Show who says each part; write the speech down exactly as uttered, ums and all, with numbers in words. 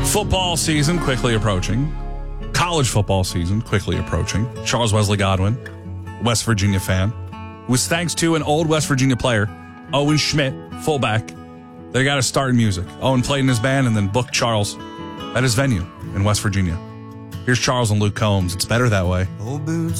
Speaker 1: Football season quickly approaching. College football season quickly approaching. Charles Wesley Godwin, West Virginia fan, was thanks to an old West Virginia player, Owen Schmidt, fullback. They got a start in music. Owen played in his band and then booked Charles at his venue in West Virginia. Here's Charles and Luke Combs. It's better that way.